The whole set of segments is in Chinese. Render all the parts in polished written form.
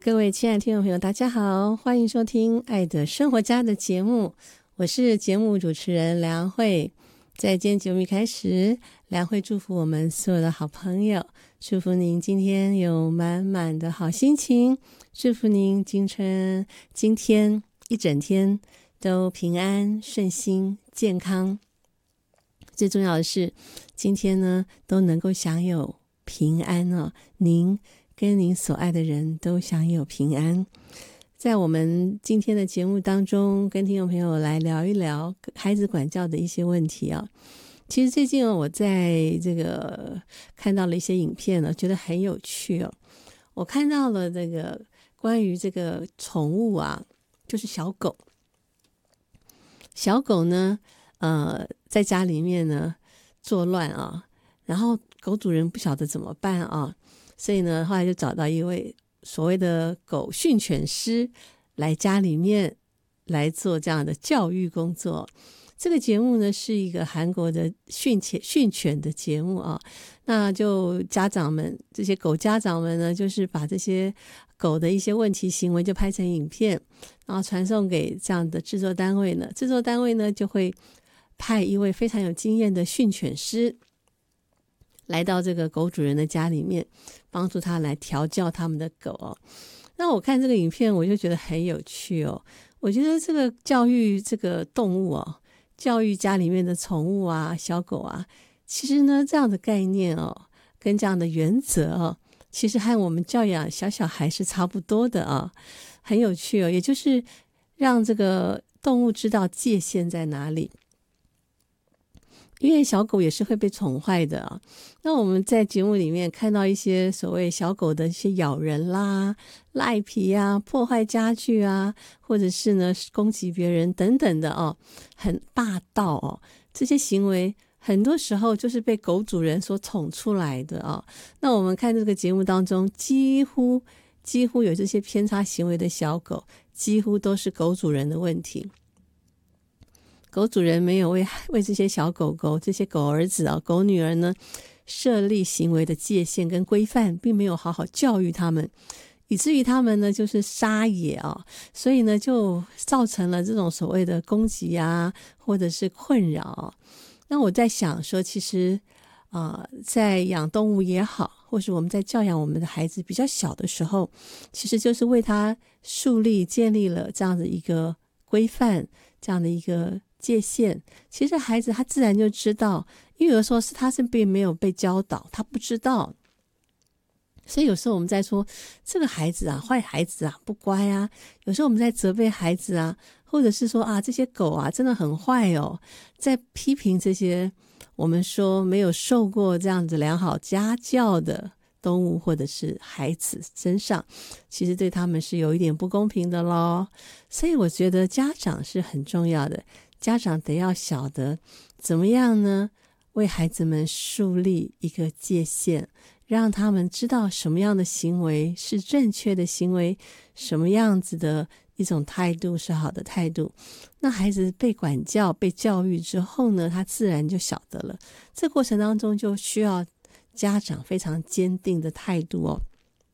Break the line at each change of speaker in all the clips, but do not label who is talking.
各位亲爱的听众朋友，大家好，欢迎收听《爱的生活家》的节目，我是节目主持人梁慧。在今天节目一开始，梁慧祝福我们所有的好朋友，祝福您今天有满满的好心情，祝福您今天一整天都平安顺心健康，最重要的是今天呢都能够享有平安哦，您跟您所爱的人都享有平安。在我们今天的节目当中，跟听众朋友来聊一聊孩子管教的一些问题啊。其实最近我在这个看到了一些影片呢，觉得很有趣哦。我看到了这个关于这个宠物啊，就是小狗。小狗呢，在家里面呢作乱啊，然后狗主人不晓得怎么办啊。所以呢，后来就找到一位所谓的狗训犬师来家里面来做这样的教育工作。这个节目呢是一个韩国的训犬的节目啊。那就家长们，这些狗家长们呢，就是把这些狗的一些问题行为就拍成影片，然后传送给这样的制作单位呢。制作单位呢就会派一位非常有经验的训犬师来到这个狗主人的家里面，帮助他来调教他们的狗哦。那我看这个影片，我就觉得很有趣哦。我觉得这个教育这个动物哦，教育家里面的宠物啊、小狗啊，其实呢，这样的概念哦，跟这样的原则哦，其实和我们教养小孩是差不多的啊，很有趣哦。也就是让这个动物知道界限在哪里。因为小狗也是会被宠坏的啊。那我们在节目里面看到一些所谓小狗的一些咬人啦、赖皮啊、破坏家具啊，或者是呢攻击别人等等的哦，很霸道哦，这些行为很多时候就是被狗主人所宠出来的哦。那我们看这个节目当中，几乎有这些偏差行为的小狗，几乎都是狗主人的问题。狗主人没有为这些小狗狗、这些狗儿子啊、狗女儿呢设立行为的界限跟规范，并没有好好教育他们，以至于他们呢就是撒野啊，所以呢就造成了这种所谓的攻击啊，或者是困扰。那我在想说，其实在养动物也好，或是我们在教养我们的孩子比较小的时候，其实就是为他建立了这样的一个规范，这样的一个界限。其实孩子他自然就知道，因为有的时候他是并没有被教导，他不知道。所以有时候我们在说这个孩子啊，坏孩子啊，不乖啊，有时候我们在责备孩子啊，或者是说啊，这些狗啊真的很坏哦，在批评这些我们说没有受过这样子良好家教的动物或者是孩子身上，其实对他们是有一点不公平的咯。所以我觉得家长是很重要的，家长得要晓得怎么样呢，为孩子们树立一个界限，让他们知道什么样的行为是正确的行为，什么样子的一种态度是好的态度。那孩子被管教、被教育之后呢，他自然就晓得了。这过程当中就需要家长非常坚定的态度哦。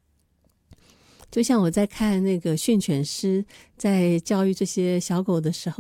就像我在看那个训犬师在教育这些小狗的时候，